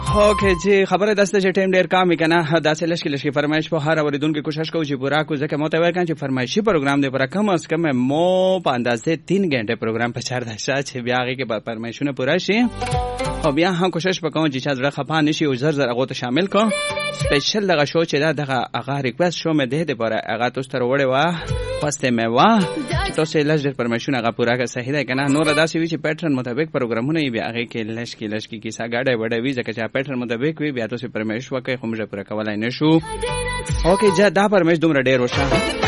اوکے جی خبره دسته چې ټیم ډیر کم کنه داسې لشکې فرمایش په هر اوریدونکو کوشش کوو چې پورا کو ځکه مو ته وایي چې فرمایشي پروګرام دی پر کم از کم مو په اندازې 3 غنټه پروګرام په 4 دشه چې بیا هغه کې فرمایشونه پورا شي او بیا هم کوشش وکوم چې زړه خپه نشي او زر هغه ته شامل کو سپیشل دغه شو چې دغه هغه ریکوست شو مې ده لپاره هغه تاسو تر وړه وا پسته مې وا تاسو لږ پرمیشن هغه پورا کا صحیح ده کنه نور داسې وی چې پیټرن مطابق پروګرامونه بیا هغه کې لشکې کیسه گاډه وړه وی ځکه چې پیټرن مطابق وی بیا تاسو پرمیش وکي خو موږ پورا کولای نشو اوکې جا دا پرمیش دومره ډیر وشه